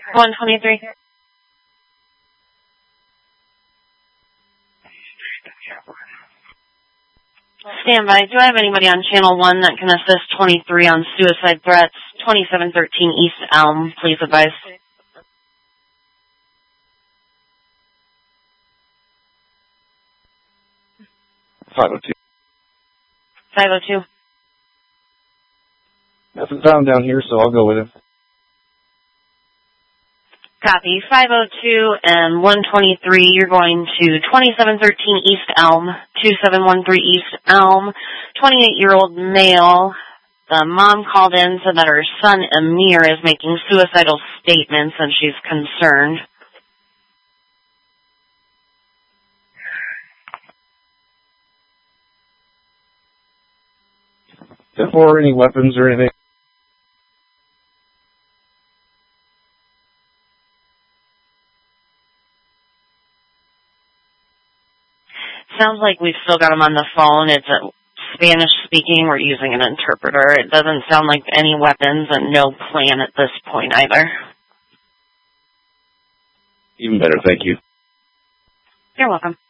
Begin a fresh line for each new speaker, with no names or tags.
123. Stand by. Do I have anybody on channel 1 that can assist 23 on suicide threats? 2713 East Elm, please advise.
502.
502.
Nothing found down here, so I'll go with it.
Copy. 502 and 123, you're going to 2713 East Elm, 2713 East Elm, 28-year-old male. The mom called in, said that her son Amir is making suicidal statements and she's concerned.
Or any weapons or anything?
Sounds like we've still got him on the phone. It's Spanish speaking. We're using an interpreter. It doesn't sound like any weapons and no plan at this point either.
Even better, thank you.
You're welcome.